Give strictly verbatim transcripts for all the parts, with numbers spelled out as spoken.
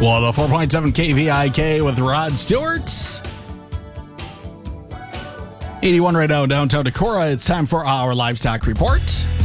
Well, the four point seven K V I K with Rod Stewart. eighty-one right now, downtown Decorah. It's time for our livestock report.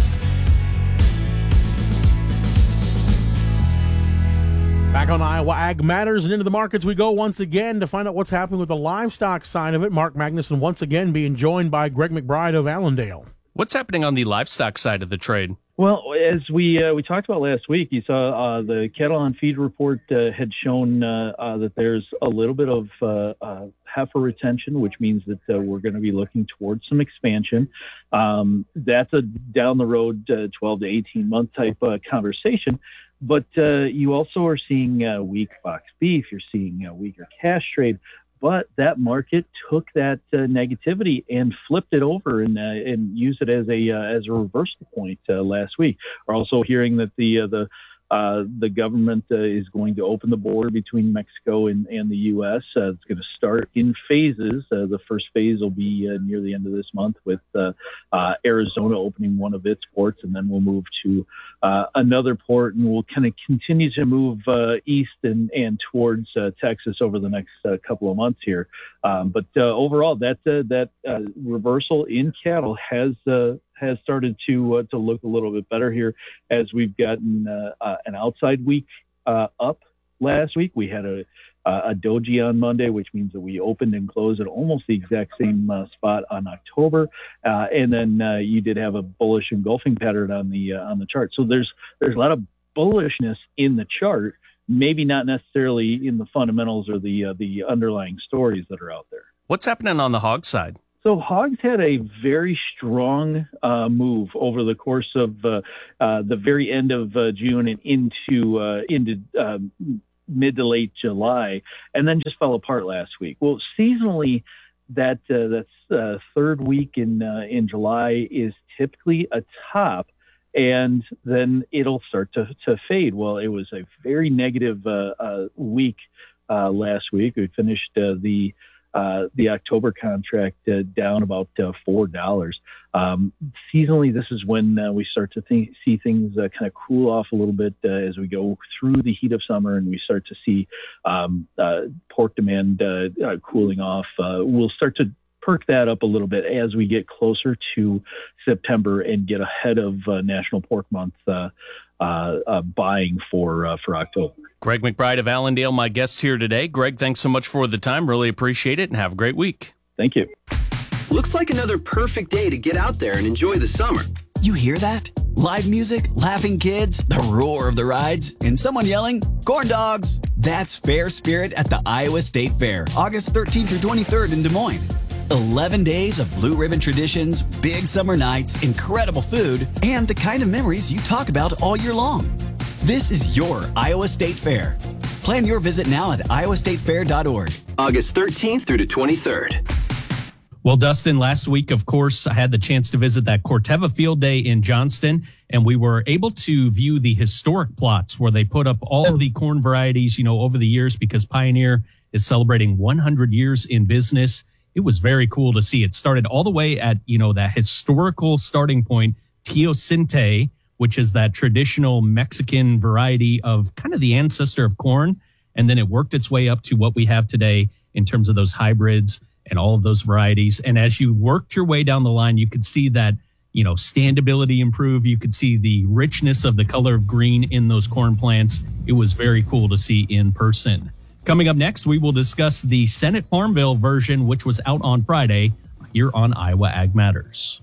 Back on Iowa Ag Matters and into the markets we go once again to find out what's happening with the livestock side of it. Mark Magnuson once again being joined by Greg McBride of Allendale. What's happening on the livestock side of the trade? Well, as we uh, we talked about last week, you saw uh, the cattle on feed report uh, had shown uh, uh, that there's a little bit of uh, uh, heifer retention, which means that uh, we're going to be looking towards some expansion. Um, that's a down the road uh, twelve to eighteen month type uh, conversation. But uh, you also are seeing uh, weak box beef. You're seeing uh, weaker cash trade. But that market took that uh, negativity and flipped it over and uh, and used it as a uh, as a reversal point uh, last week. We're also hearing that the uh, the uh, the government uh, is going to open the border between Mexico and, and the U S. Uh, it's going to start in phases. Uh, the first phase will be uh, near the end of this month with uh, uh, Arizona opening one of its ports, and then we'll move to uh, another port, and we'll kind of continue to move uh, east and, and towards uh, Texas over the next uh, couple of months here. Um, but uh, overall, that uh, that uh, reversal in cattle has uh, has started to uh, to look a little bit better here as we've gotten uh, uh, an outside week uh, up last week. We had a a doji on Monday, which means that we opened and closed at almost the exact same uh, spot on October, uh, and then uh, you did have a bullish engulfing pattern on the uh, on the chart. So there's there's a lot of bullishness in the chart, maybe not necessarily in the fundamentals or the uh, the underlying stories that are out there. What's happening on the hog side? So hogs had a very strong uh, move over the course of uh, uh, the very end of uh, June and into uh, into um, mid to late July, and then just fell apart last week. Well, seasonally, that uh, that's uh, third week in uh, in July is typically a top, and then it'll start to, to fade. Well, it was a very negative uh, uh, week uh, last week. We finished uh, the Uh, the October contract uh, down about uh, four dollars. Um, seasonally, this is when uh, we start to think, see things uh, kind of cool off a little bit uh, as we go through the heat of summer, and we start to see um, uh, pork demand uh, uh, cooling off. Uh, we'll start to perk that up a little bit as we get closer to September and get ahead of uh, National Pork Month uh, uh, uh, buying for uh, for October. Greg McBride of Allendale, my guest here today. Greg, thanks so much for the time. Really appreciate it, and have a great week. Thank you. Looks like another perfect day to get out there and enjoy the summer. You hear that? Live music, laughing kids, the roar of the rides, and someone yelling, corn dogs. That's Fair Spirit at the Iowa State Fair, August thirteenth through twenty-third in Des Moines. eleven days of blue ribbon traditions, big summer nights, incredible food, and the kind of memories you talk about all year long. This is your Iowa State Fair. Plan your visit now at iowa state fair dot org. August thirteenth through the twenty-third. Well, Dustin, last week, of course, I had the chance to visit that Corteva Field Day in Johnston, and we were able to view the historic plots where they put up all of the corn varieties, you know, over the years, because Pioneer is celebrating one hundred years in business. It was very cool to see. It started all the way at, you know, that historical starting point, Teosinte, which is that traditional Mexican variety of kind of the ancestor of corn. And then it worked its way up to what we have today in terms of those hybrids and all of those varieties. And as you worked your way down the line, you could see that, you know, standability improve. You could see the richness of the color of green in those corn plants. It was very cool to see in person. Coming up next, we will discuss the Senate Farm Bill version, which was out on Friday here on Iowa Ag Matters.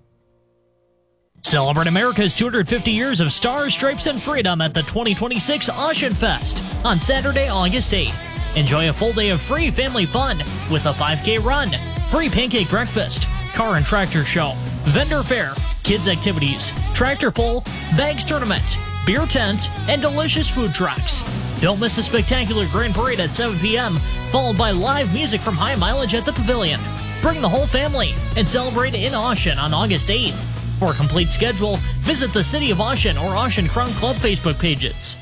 Celebrate America's two hundred fifty years of stars, stripes, and freedom at the twenty twenty-six Ocean Fest on Saturday, August eighth. Enjoy a full day of free family fun with a five K run, free pancake breakfast, car and tractor show, vendor fair, kids activities, tractor pull, bags tournament, beer tent, and delicious food trucks. Don't miss the spectacular Grand Parade at seven p.m., followed by live music from High Mileage at the Pavilion. Bring the whole family and celebrate in Ocean on August eighth. For a complete schedule, visit the City of Ocean or Ocean Crown Club Facebook pages.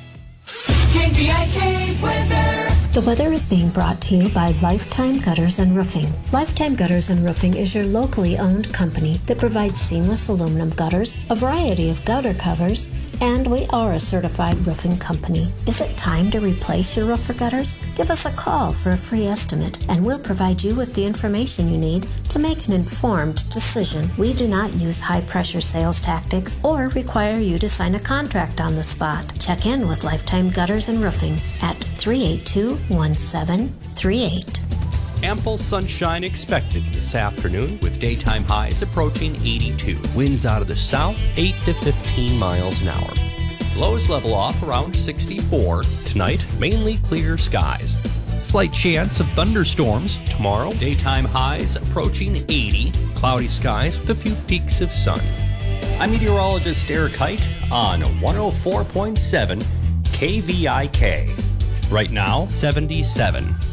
K V I K weather. The weather is being brought to you by Lifetime Gutters and Roofing. Lifetime Gutters and Roofing is your locally owned company that provides seamless aluminum gutters, a variety of gutter covers, And we are a certified roofing company. Is it time to replace your roof or gutters? Give us a call for a free estimate, and we'll provide you with the information you need to make an informed decision. We do not use high-pressure sales tactics or require you to sign a contract on the spot. Check in with Lifetime Gutters and Roofing at three eight two, one seven three eight. Ample sunshine expected this afternoon with daytime highs approaching eighty-two. Winds out of the south, eight to fifteen miles an hour. Lows level off around sixty-four. Tonight, mainly clear skies. Slight chance of thunderstorms tomorrow. Daytime highs approaching eighty. Cloudy skies with a few peaks of sun. I'm meteorologist Eric Height on one oh four point seven K V I K. Right now, seventy-seven.